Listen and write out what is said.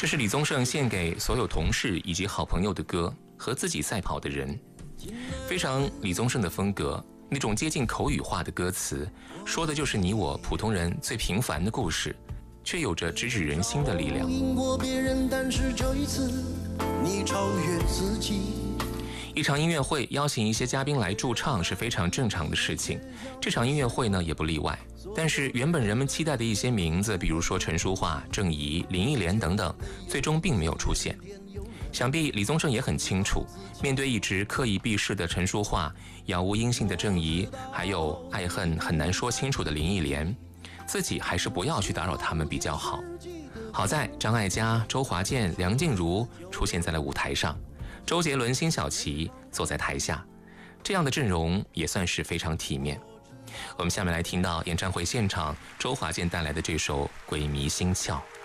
这是李宗盛献给所有同事以及好朋友的歌，和自己赛跑的人，非常李宗盛的风格，那种接近口语化的歌词，说的就是你我普通人最平凡的故事，却有着直指人心的力量。一场音乐会邀请一些嘉宾来驻唱是非常正常的事情，这场音乐会呢也不例外。但是原本人们期待的一些名字，比如说陈淑桦、郑怡、林忆莲等等，最终并没有出现。想必李宗盛也很清楚，面对一直刻意避世的陈淑桦、杳无音信的郑怡，还有爱恨很难说清楚的林忆莲，自己还是不要去打扰他们比较好。好在张艾嘉、周华健、梁静茹出现在了舞台上，周杰伦、辛晓琪坐在台下，这样的阵容也算是非常体面。我们下面来听到演唱会现场周华健带来的这首《鬼迷心窍》。